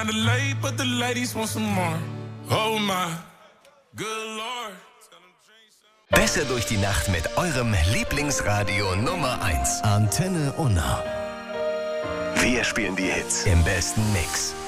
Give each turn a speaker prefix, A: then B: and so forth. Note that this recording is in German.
A: kinda late, but the ladies want some more. Oh my, good Lord.
B: Besser durch die Nacht mit eurem Lieblingsradio Nummer 1. Antenne Unna. Wir spielen die Hits im besten Mix.